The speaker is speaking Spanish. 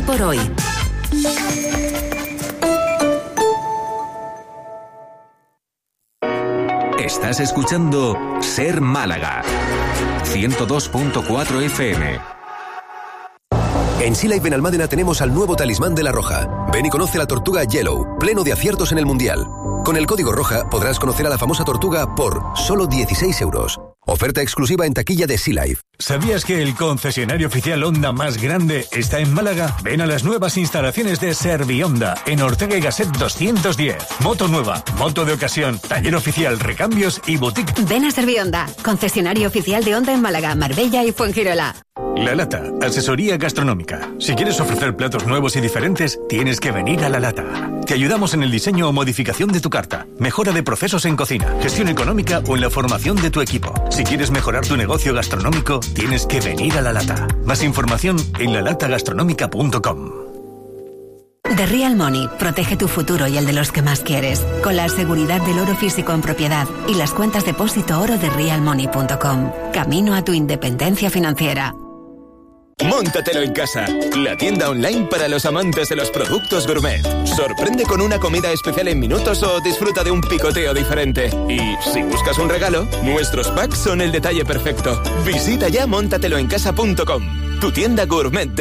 por hoy. Estás escuchando Ser Málaga 102.4 FM. En Sea Life Benalmádena tenemos al nuevo talismán de la Roja. Ven y conoce la tortuga Yellow, pleno de aciertos en el Mundial. Con el código ROJA podrás conocer a la famosa tortuga por solo 16 euros. Oferta exclusiva en taquilla de Sea Life. ¿Sabías que el concesionario oficial Honda más grande está en Málaga? Ven a las nuevas instalaciones de Servihonda en Ortega y Gasset 210. Moto nueva, moto de ocasión, taller oficial, recambios y boutique. Ven a Servihonda, concesionario oficial de Honda en Málaga, Marbella y Fuengirola. La Lata, asesoría gastronómica. Si quieres ofrecer platos nuevos y diferentes, tienes que venir a La Lata. Te ayudamos en el diseño o modificación de tu carta, mejora de procesos en cocina, gestión económica o en la formación de tu equipo. Si quieres mejorar tu negocio gastronómico, tienes que venir a La Lata. Más información en lalatagastronómica.com. The Real Money protege tu futuro y el de los que más quieres, con la seguridad del oro físico en propiedad y las cuentas depósito oro de realmoney.com. Camino a tu independencia financiera. Móntatelo en casa, la tienda online para los amantes de los productos gourmet. Sorprende con una comida especial en minutos o disfruta de un picoteo diferente. Y si buscas un regalo, nuestros packs son el detalle perfecto. Visita ya montateloencasa.com, tu tienda gourmet.